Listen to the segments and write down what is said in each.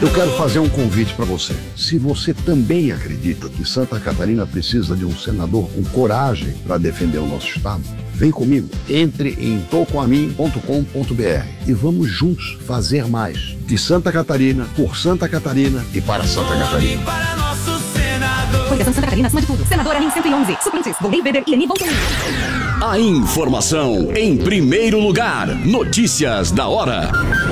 Eu quero fazer um convite para você. Se você também acredita que Santa Catarina precisa de um senador com coragem para defender o nosso estado, vem comigo. Entre em tocoamin.com.br e vamos juntos fazer mais. De Santa Catarina, por Santa Catarina e para Santa Catarina. Coligação Santa Catarina, acima de tudo. Senador Amin 111. Suplentes, Volney Weber e Leni Voltourin. A informação em primeiro lugar. Notícias da hora.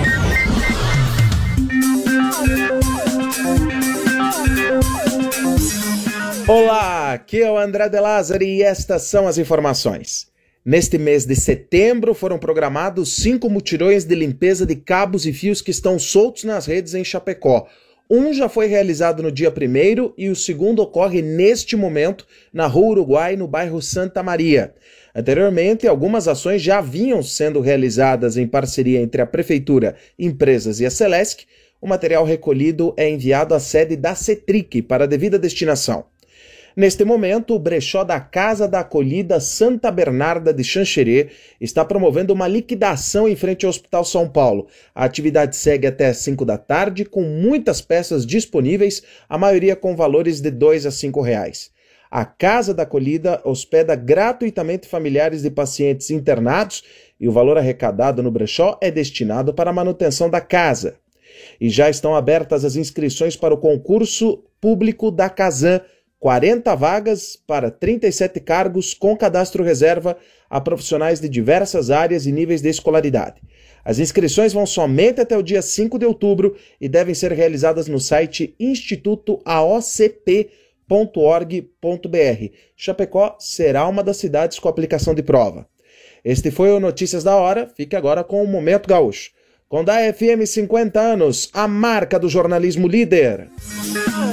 Olá, aqui é o André de Lázari e estas são as informações. Neste mês de setembro foram programados 5 mutirões de limpeza de cabos e fios que estão soltos nas redes em Chapecó. Um já foi realizado no dia 1º e o segundo ocorre neste momento na Rua Uruguai, no bairro Santa Maria. Anteriormente, algumas ações já vinham sendo realizadas em parceria entre a Prefeitura, empresas e a Celesc. O material recolhido é enviado à sede da CETRIC para a devida destinação. Neste momento, o brechó da Casa da Acolhida Santa Bernarda de Xanxerê está promovendo uma liquidação em frente ao Hospital São Paulo. A atividade segue até às 5 da tarde, com muitas peças disponíveis, a maioria com valores de R$ 2 a R$ 5. A Casa da Acolhida hospeda gratuitamente familiares de pacientes internados e o valor arrecadado no brechó é destinado para a manutenção da casa. E já estão abertas as inscrições para o concurso público da Casan, 40 vagas para 37 cargos com cadastro reserva a profissionais de diversas áreas e níveis de escolaridade. As inscrições vão somente até o dia 5 de outubro e devem ser realizadas no site institutoaocp.org.br. Chapecó será uma das cidades com aplicação de prova. Este foi o Notícias da Hora. Fique agora com o Momento Gaúcho. Com da FM 50 anos, a marca do jornalismo líder.